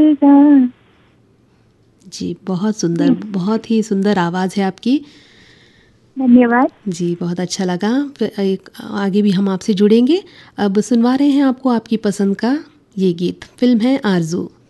जी, बहुत सुंदर, बहुत ही सुंदर आवाज़ है आपकी। धन्यवाद। जी, बहुत अच्छा लगा। आगे भी हम आपसे जुड़ेंगे। अब सुनवा रहे हैं आपको आपकी पसंद का ये गीत। फ़िल्म है आरज़ू।